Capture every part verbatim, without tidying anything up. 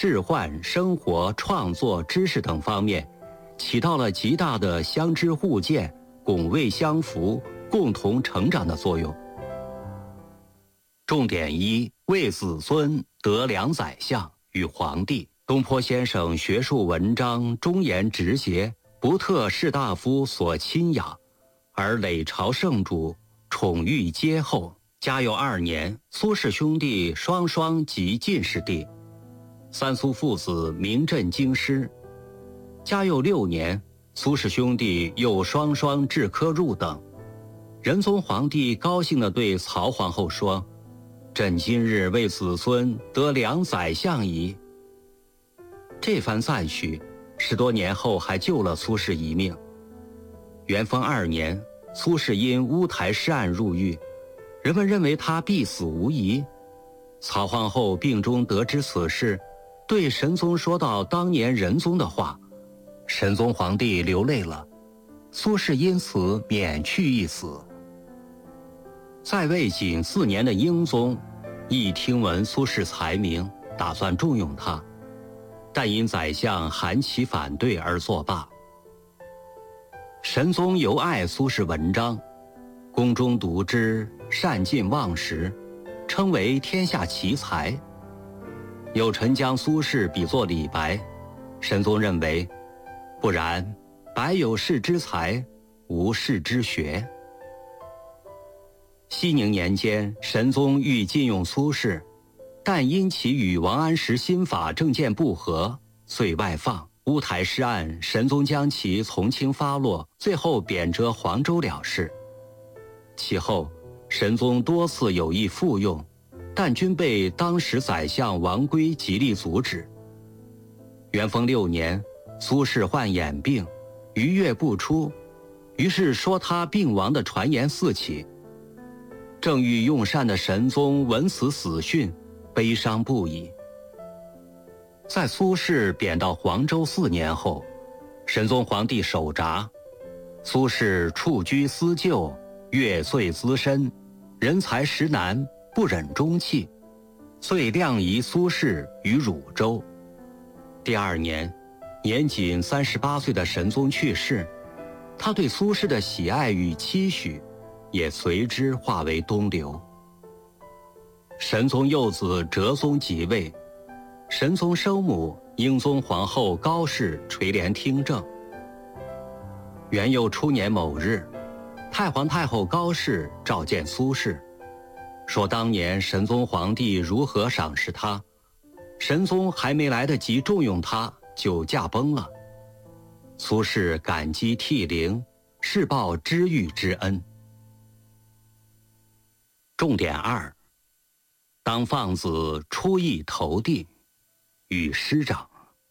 仕宦、生活、创作、知识等方面，起到了极大的相知互鉴、拱卫相扶、共同成长的作用。重点一：为子孙得良宰相与皇帝。东坡先生学术文章忠言直节，不特士大夫所亲养，而累朝圣主，宠遇皆厚。嘉佑二年，苏氏兄弟双双及进士第，三苏父子名震京师。嘉佑六年，苏氏兄弟又双双制科入等。仁宗皇帝高兴地对曹皇后说：“朕今日为子孙得良宰相矣。”这番赞许，十多年后还救了苏轼一命。元丰二年，苏轼因乌台诗案入狱，人们认为他必死无疑。曹皇后病中得知此事，对神宗说到当年仁宗的话，神宗皇帝流泪了，苏轼因此免去一死。在位仅四年的英宗，一听闻苏轼才名，打算重用他，但因宰相韩琦反对而作罢。神宗尤爱苏轼文章，宫中读之，善尽忘食，称为天下奇才。有臣将苏轼比作李白，神宗认为不然，白有士之才，无士之学。熙宁年间，神宗欲禁用苏轼，但因其与王安石新法政见不合，遂外放。乌台诗案，神宗将其从轻发落，最后贬谪黄州了事。其后，神宗多次有意复用，但均被当时宰相王圭极力阻止。元丰六年，苏轼患眼病，逾月不出，于是说他病亡的传言四起。正欲用膳的神宗闻此死讯，悲伤不已。在苏轼贬到黄州四年后，神宗皇帝手札，苏轼处居思旧，月岁资深，人才实难，不忍终弃，遂亮移苏轼于汝州。第二年，年仅三十八岁的神宗去世，他对苏轼的喜爱与期许也随之化为东流。神宗幼子哲宗即位，神宗生母英宗皇后高氏垂帘听政。元佑初年某日，太皇太后高氏召见苏轼，说当年神宗皇帝如何赏识他，神宗还没来得及重用他，就驾崩了。苏轼感激涕零，是报知遇之恩。重点二：当放子出邑投递，与师长。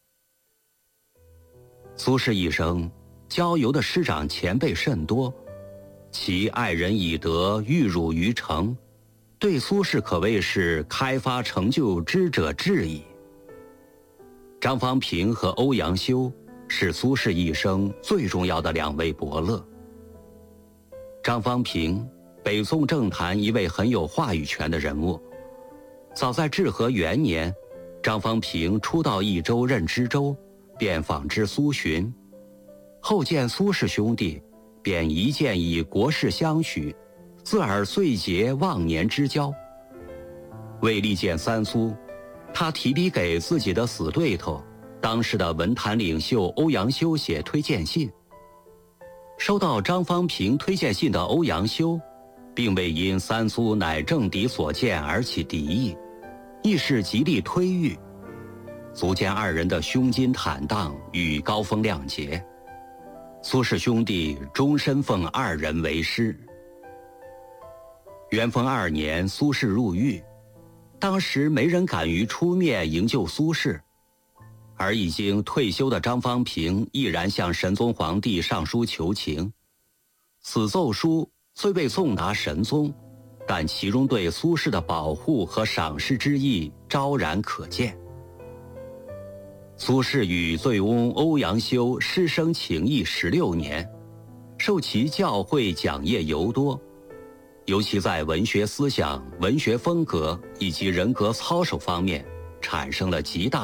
苏轼一生交游的师长前辈甚多，其爱人以德育汝于诚，对苏轼可谓是开发成就之者至矣。张方平和欧阳修是苏轼一生最重要的两位伯乐。张方平，北宋政坛一位很有话语权的人物。早在至和元年，张方平初到益州任知州，便访知苏洵。后见苏氏兄弟，便一见以国事相许，自尔遂结忘年之交。为力荐三苏，他提笔给自己的死对头，当时的文坛领袖欧阳修写推荐信。收到张方平推荐信的欧阳修，并未因三苏乃政敌所见而起敌意，亦是极力推御，足见二人的胸襟坦荡与高风亮节。苏氏兄弟终身奉二人为师。元丰二年，苏轼入狱，当时没人敢于出面营救苏轼，而已经退休的张方平毅然向神宗皇帝上书求情。此奏书虽未送达神宗，但其中对苏轼的保护和赏识之意昭然可见。苏轼与醉翁欧阳修师生情谊十六年，受其教诲讲业尤多，尤其在文学思想、文学风格以及人格操守方面产生了极大